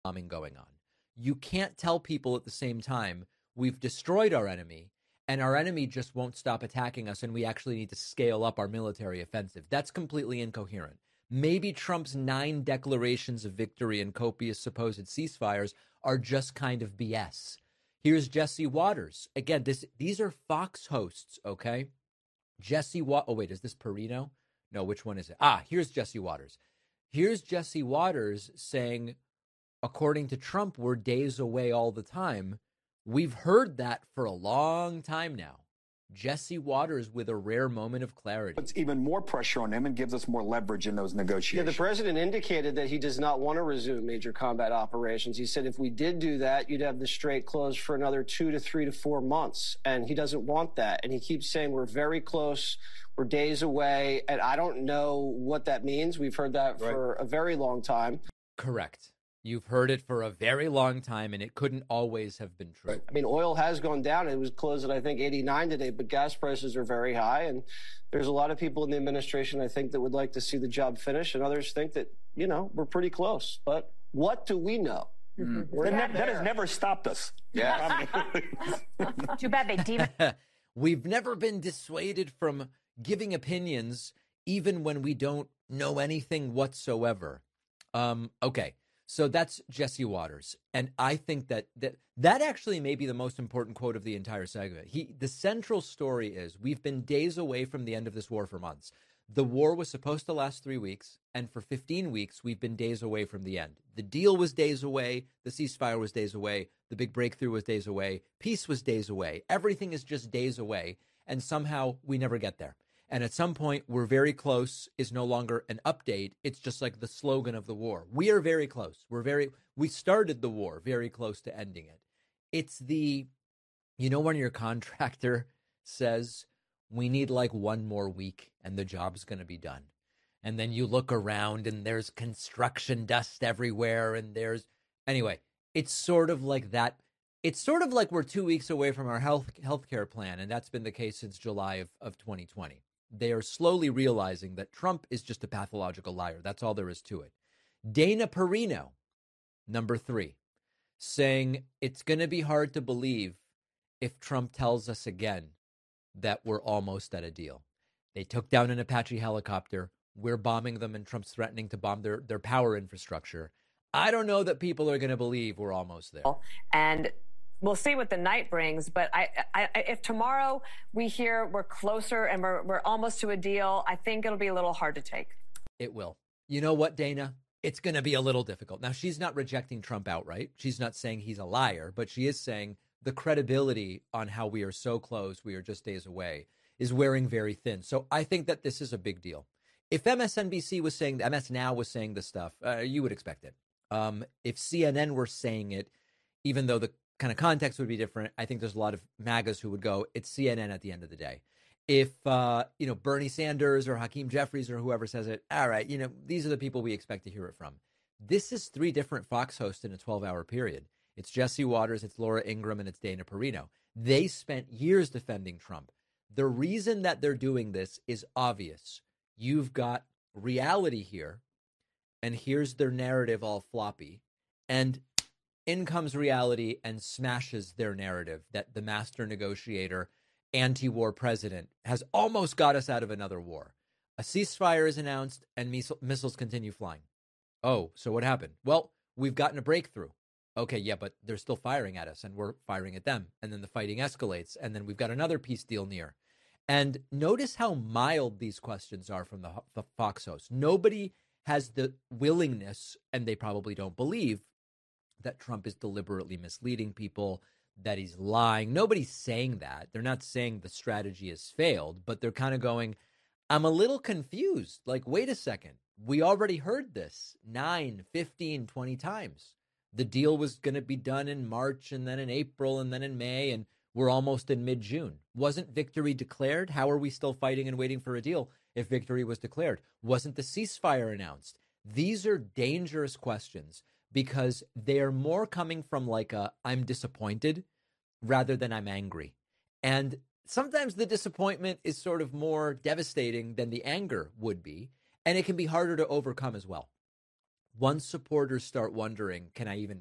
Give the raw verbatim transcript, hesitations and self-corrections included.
bombing going on. You can't tell people at the same time, we've destroyed our enemy and our enemy just won't stop attacking us and we actually need to scale up our military offensive. That's completely incoherent. Maybe Trump's nine declarations of victory and copious supposed ceasefires are just kind of B S. Here's Jesse Waters. Again, this these are Fox hosts, okay? Jesse Waters. Oh, wait, is this Perino? No, which one is it? Ah, here's Jesse Waters. Here's Jesse Waters saying, according to Trump, we're days away all the time. We've heard that for a long time now. Jesse Waters with a rare moment of clarity. Puts even more pressure on him and gives us more leverage in those negotiations. Yeah, the president indicated that he does not want to resume major combat operations. He said if we did do that, you'd have the strait closed for another two to three to four months. And he doesn't want that. And he keeps saying we're very close. We're days away. And I don't know what that means. We've heard that right. for a very long time. Correct. You've heard it for a very long time, and it couldn't always have been true. Right. I mean, oil has gone down. It was closed at, I think, eighty-nine today, but gas prices are very high. And there's a lot of people in the administration, I think, that would like to see the job finish, and others think that, you know, we're pretty close. But what do we know? Mm-hmm. That, ne- that has never stopped us. Yeah. Too bad they deem We've never been dissuaded from giving opinions, even when we don't know anything whatsoever. Um, okay. So that's Jesse Waters. And I think that, that that actually may be the most important quote of the entire segment. He, the central story is we've been days away from the end of this war for months. The war was supposed to last three weeks. And for fifteen weeks, we've been days away from the end. The deal was days away. The ceasefire was days away. The big breakthrough was days away. Peace was days away. Everything is just days away. And somehow we never get there. And at some point, we're very close is no longer an update. It's just like the slogan of the war. We are very close. We're very, we started the war very close to ending it. It's the, you know, when your contractor says, we need like one more week and the job's going to be done. And then you look around and there's construction dust everywhere. And there's, anyway, it's sort of like that. It's sort of like we're two weeks away from our health healthcare plan. And that's been the case since July of, of twenty twenty. They are slowly realizing that Trump is just a pathological liar. That's all there is to it. Dana Perino, number three, saying it's going to be hard to believe if Trump tells us again that we're almost at a deal. They took down an Apache helicopter. We're bombing them, and Trump's threatening to bomb their, their power infrastructure. I don't know that people are going to believe we're almost there. And we'll see what the night brings, but I, I, if tomorrow we hear we're closer and we're, we're almost to a deal, I think it'll be a little hard to take. It will. You know what, Dana? It's going to be a little difficult. Now, she's not rejecting Trump outright. She's not saying he's a liar, but she is saying the credibility on how we are so close, we are just days away, is wearing very thin. So I think that this is a big deal. If M S N B C was saying, M S Now was saying this stuff, uh, you would expect it. Um, if C N N were saying it, even though the kind of context would be different, I think there's a lot of MAGAs who would go, it's C N N at the end of the day. If, uh, you know, Bernie Sanders or Hakeem Jeffries or whoever says it, all right, you know, these are the people we expect to hear it from. This is three different Fox hosts in a twelve-hour period. It's Jesse Waters, it's Laura Ingraham, and it's Dana Perino. They spent years defending Trump. The reason that they're doing this is obvious. You've got reality here, and here's their narrative all floppy, and in comes reality and smashes their narrative that the master negotiator, anti-war president has almost got us out of another war. A ceasefire is announced and miss- missiles continue flying. Oh, so what happened? Well, we've gotten a breakthrough. Okay, yeah, but they're still firing at us and we're firing at them. And then the fighting escalates and then we've got another peace deal near. And notice how mild these questions are from the, the Fox hosts. Nobody has the willingness, and they probably don't believe, that Trump is deliberately misleading people, that he's lying. Nobody's saying that. They're not saying the strategy has failed, but they're kind of going, I'm a little confused. Like, wait a second. We already heard this nine, fifteen, twenty times. The deal was going to be done in March and then in April and then in May, and we're almost in mid-June. Wasn't victory declared? How are we still fighting and waiting for a deal if victory was declared? Wasn't the ceasefire announced? These are dangerous questions because they are more coming from like a I'm disappointed rather than I'm angry. And sometimes the disappointment is sort of more devastating than the anger would be, and it can be harder to overcome as well. once supporters start wondering, can I even